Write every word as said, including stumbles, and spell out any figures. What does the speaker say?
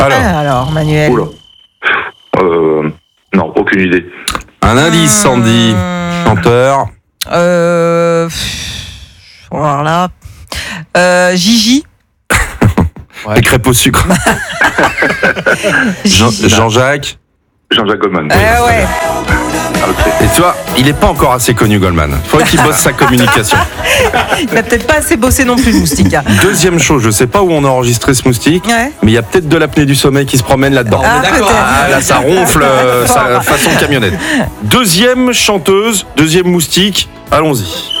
Alors, Ah, alors, Manuel. Oula. Euh, non, aucune idée. un indice, Sandy. Chanteur. Euh. pff, Alors là. Euh, Gigi. Les crêpes au sucre. Jean- Gigi. Jean-Jacques. Jean-Jacques Goldman. Ah ouais. Ah, ok. Et tu vois, il est pas encore assez connu, Goldman. Il faudrait qu'il bosse sa communication. Il n'a peut-être pas assez bossé non plus, le moustique. Deuxième chose, je sais pas où on a enregistré ce moustique, Ouais. mais il y a peut-être de l'apnée du sommeil qui se promène là-dedans. Ah, peut-être. Ah, là, ça ronfle, euh, ça, façon camionnette. Deuxième chanteuse, deuxième moustique, allons-y.